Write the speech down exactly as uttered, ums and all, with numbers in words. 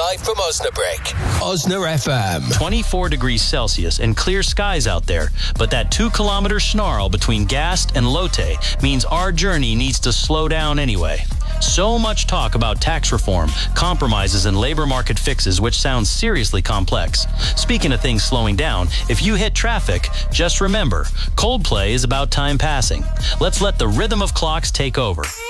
live from Osnabrück. Osna F M. twenty-four degrees Celsius and clear skies out there, but that two-kilometer snarl between Gast and Lotte means our journey needs to slow down anyway. So much talk about tax reform, compromises, and labor market fixes, which sounds seriously complex. Speaking of things slowing down, if you hit traffic, just remember, Coldplay is about time passing. Let's let the rhythm of clocks take over.